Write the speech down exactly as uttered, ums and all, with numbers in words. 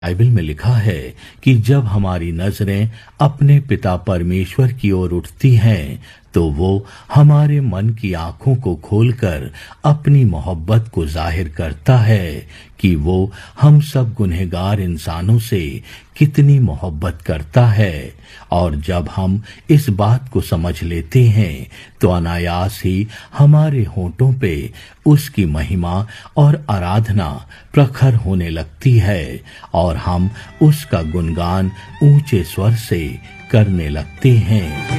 Bible में लिखा है कि जब हमारी नजरें अपने पिता परमेश्वर की ओर उठती हैं तो वो हमारे मन की आंखों को खोलकर अपनी मोहब्बत को जाहिर करता है कि वो हम सब गुनहगार इंसानों से कितनी मोहब्बत करता है। और जब हम इस बात को समझ लेते हैं तो अनायास ही हमारे होठों पे उसकी महिमा और आराधना प्रखर होने लगती है और हम उसका गुणगान ऊंचे स्वर से करने लगते हैं।